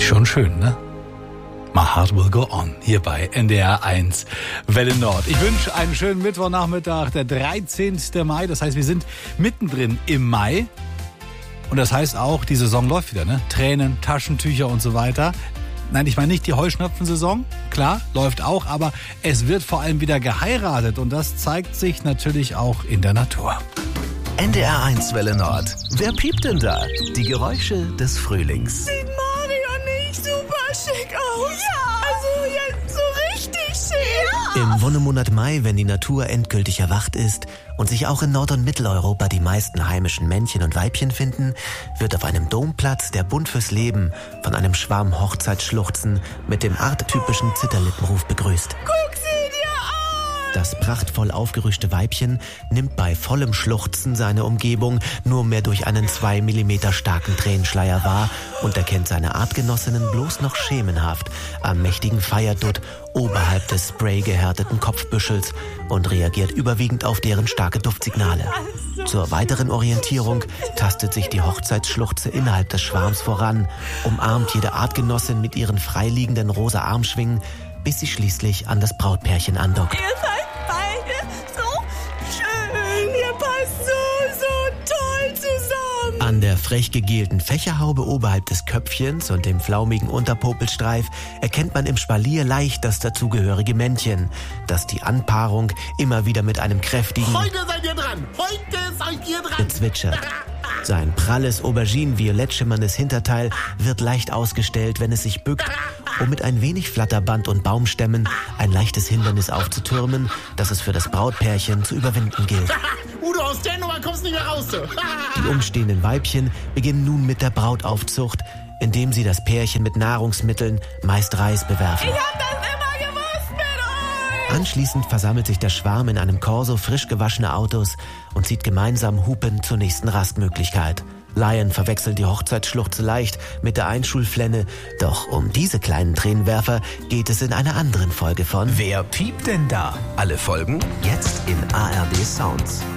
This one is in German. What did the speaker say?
Schon schön, ne? My Heart Will Go On, hier bei NDR 1 Welle Nord. Ich wünsche einen schönen Mittwochnachmittag, der 13. Mai. Das heißt, wir sind mittendrin im Mai. Und das heißt auch, die Saison läuft wieder, ne? Tränen, Taschentücher und so weiter. Nein, ich meine nicht die Heuschnupfensaison. Klar, läuft auch, aber es wird vor allem wieder geheiratet. Und das zeigt sich natürlich auch in der Natur. NDR 1 Welle Nord. Wer piept denn da? Die Geräusche des Frühlings. Sieht Mario nicht super schick aus? Ja! Also jetzt so richtig schick! Ja! Im Wonnemonat Mai, wenn die Natur endgültig erwacht ist und sich auch in Nord- und Mitteleuropa die meisten heimischen Männchen und Weibchen finden, wird auf einem Domplatz der Bund fürs Leben von einem Schwarm Hochzeitsschluchzen mit dem arttypischen Zitterlippenruf begrüßt. Guck sie dir an! Das prachtvoll aufgerüschte Weibchen nimmt bei vollem Schluchzen seine Umgebung nur mehr durch einen 2 mm starken Tränenschleier wahr und erkennt seine Artgenossinnen bloß noch schemenhaft am mächtigen Feierdutt oberhalb des spraygehärteten Kopfbüschels und reagiert überwiegend auf deren starke Duftsignale. Zur weiteren Orientierung tastet sich die Hochzeitsschluchze innerhalb des Schwarms voran, umarmt jede Artgenossin mit ihren freiliegenden rosa Armschwingen, bis sie schließlich an das Brautpärchen andockt. Ihr seid beide so schön. Ihr passt so toll zusammen. An der frech gegelten Fächerhaube oberhalb des Köpfchens und dem flaumigen Unterpopelstreif erkennt man im Spalier leicht das dazugehörige Männchen, das die Anpaarung immer wieder mit einem kräftigen Heute seid ihr dran! Heute seid ihr dran! gezwitschert. Sein pralles, auberginen-violett schimmerndes Hinterteil wird leicht ausgestellt, wenn es sich bückt, um mit ein wenig Flatterband und Baumstämmen ein leichtes Hindernis aufzutürmen, das es für das Brautpärchen zu überwinden gilt. Udo, aus der Nummer kommst du nicht mehr raus. Die umstehenden Weibchen beginnen nun mit der Brautaufzucht, indem sie das Pärchen mit Nahrungsmitteln, meist Reis, bewerfen. Ich hab das immer gewusst mit euch. Anschließend versammelt sich der Schwarm in einem Korso frisch gewaschener Autos und zieht gemeinsam hupend zur nächsten Rastmöglichkeit. Lion verwechselt die Hochzeitsschluchze leicht mit der Einschulflenne, doch um diese kleinen Tränenwerfer geht es in einer anderen Folge von Wer piept denn da? Alle Folgen jetzt in ARD Sounds.